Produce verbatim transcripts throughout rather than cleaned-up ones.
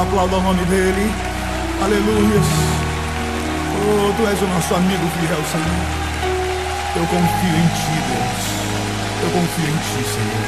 Aplauda o nome dele. Aleluia. Oh, tu és o nosso amigo fiel, Senhor. Eu confio em ti, Deus. Eu confio em ti,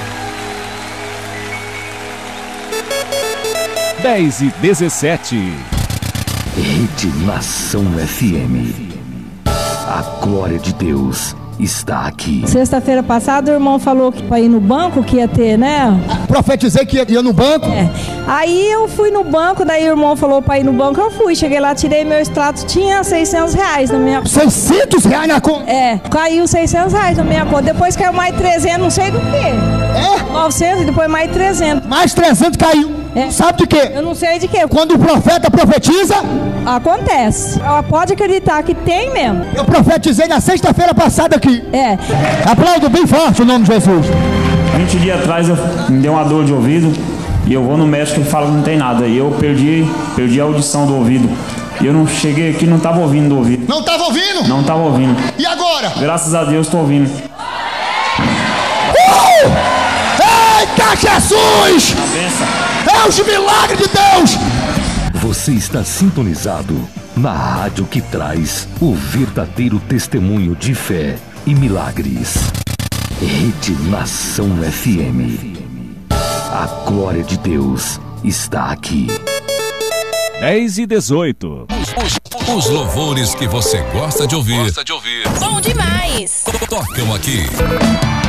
Senhor. dez e dezessete. Rede Nação F M. A glória de Deus está aqui. Sexta-feira passada o irmão falou que para ir no banco que ia ter, né? Profetizei que ia, ia no banco. É. Aí eu fui no banco, daí o irmão falou para ir no banco, eu fui. Cheguei lá, tirei meu extrato, tinha seiscentos reais na minha conta. seiscentos reais na conta? É, caiu seiscentos reais na minha conta. Depois caiu mais trezentos, não sei do que. É? novecentos e depois mais trezentos. Mais trezentos caiu. É. Sabe de quê? Eu não sei de quê. Quando o profeta profetiza, acontece. Ela pode acreditar que tem mesmo. Eu profetizei na sexta-feira passada aqui. É. Aplaudo bem forte o nome de Jesus. vinte dias atrás eu, me deu uma dor de ouvido e eu vou no médico e fala que não tem nada. E eu perdi, perdi a audição do ouvido. E eu não cheguei aqui, não estava ouvindo do ouvido. Não estava ouvindo? Não estava ouvindo. E agora? Graças a Deus estou ouvindo. Uh! Eita Jesus! Benção. É os milagres de Deus! Você está sintonizado na rádio que traz o verdadeiro testemunho de fé e milagres. Rede Nação F M. A glória de Deus está aqui. dez e dezoito. Os, os louvores que você gosta de ouvir. Gosta de ouvir. Bom demais. Tocam aqui.